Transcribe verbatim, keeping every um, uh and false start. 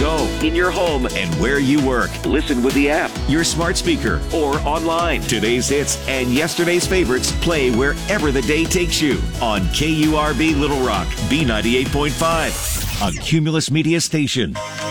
go, in your home, and where you work. Listen with the app, your smart speaker, or online. Today's hits and yesterday's favorites play wherever the day takes you on K U R B Little Rock, B ninety-eight point five, a Cumulus Media station.